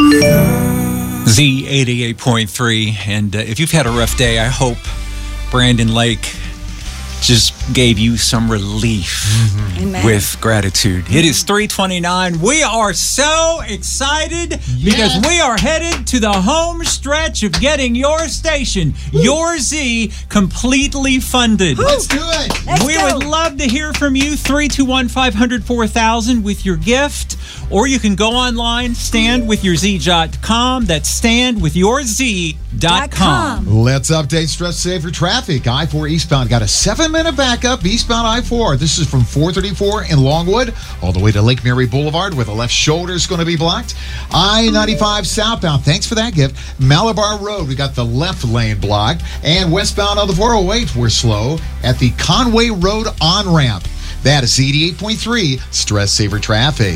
Z88.3. And if you've had a rough day, I hope Brandon Lake just gave you some relief with gratitude. It is 3:29. We are so excited because we are headed to the home stretch of getting your station, Your Z, completely funded. Let's do it. We would love to hear from you. 321-500-4000 with your gift. Or you can go online, standwithyourz.com. That's standwithyourz.com. Let's update stress saver traffic. I-4 eastbound got a 7-minute backup. Eastbound I-4. This is from 434 in Longwood all the way to Lake Mary Boulevard, where the left shoulder is going to be blocked. I-95 southbound. Thanks for that gift. Malabar Road, we got the left lane blocked. And westbound on the 408, we're slow at the Conway Road on-ramp. That is Z88.3 stress saver traffic.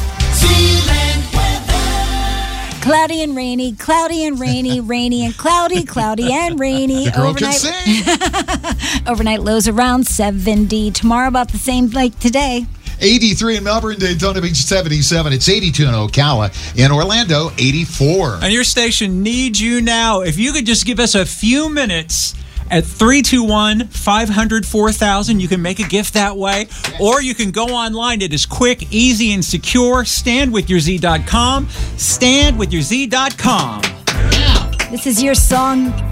Cloudy and rainy, rainy and cloudy, cloudy and rainy. The girl can sing. Overnight lows around 70. Tomorrow about the same like today. 83 in Melbourne, Daytona Beach 77. It's 82 in Ocala. In Orlando, 84. And your station needs you now. If you could just give us a few minutes at 321-500-4000. You can make a gift that way, or you can go online. It is quick, easy, and secure. Standwithyourz.com. Standwithyourz.com. This is your song